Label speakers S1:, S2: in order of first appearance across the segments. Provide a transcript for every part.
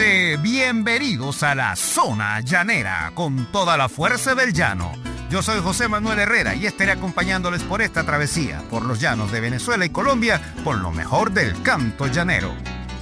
S1: Bienvenidos a la Zona Llanera, con toda la fuerza del llano. Yo soy José Manuel Herrera y estaré acompañándoles por esta travesía por los llanos de Venezuela y Colombia con lo mejor del canto llanero.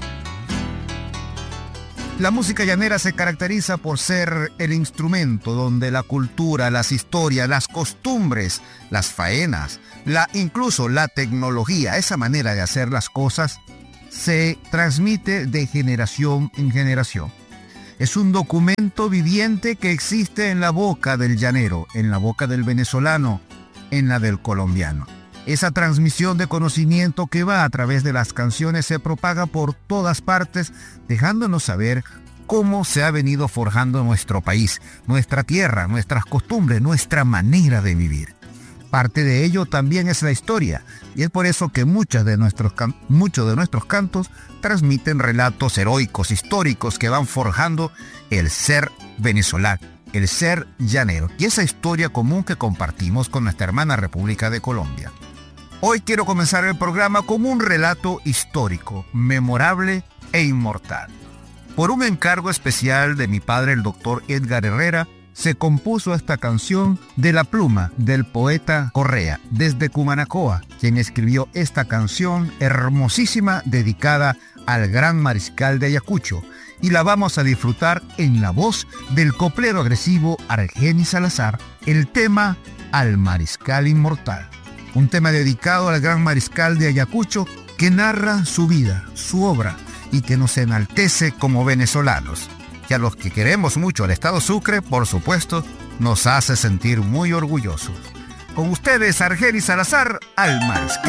S1: La música llanera se caracteriza por ser el instrumento donde la cultura, las historias, las costumbres, las faenas, incluso la tecnología, esa manera de hacer las cosas, se transmite de generación en generación. Es un documento viviente que existe en la boca del llanero, en la boca del venezolano, en la del colombiano. Esa transmisión de conocimiento que va a través de las canciones se propaga por todas partes, dejándonos saber cómo se ha venido forjando nuestro país, nuestra tierra, nuestras costumbres, nuestra manera de vivir. Parte de ello también es la historia, y es por eso que muchos de nuestros cantos transmiten relatos heroicos, históricos, que van forjando el ser venezolano, el ser llanero, y esa historia común que compartimos con nuestra hermana República de Colombia. Hoy quiero comenzar el programa con un relato histórico, memorable e inmortal. Por un encargo especial de mi padre, el doctor Edgar Herrera, se compuso esta canción de la pluma del poeta Correa, desde Cumanacoa, quien escribió esta canción hermosísima dedicada al gran mariscal de Ayacucho, y la vamos a disfrutar en la voz del coplero agresivo Argenis Salazar, el tema Al Mariscal Inmortal. Un tema dedicado al gran mariscal de Ayacucho que narra su vida, su obra, y que nos enaltece como venezolanos. Y a los que queremos mucho al Estado Sucre, por supuesto, nos hace sentir muy orgullosos. Con ustedes, Argenis Salazar, Al Mariscal.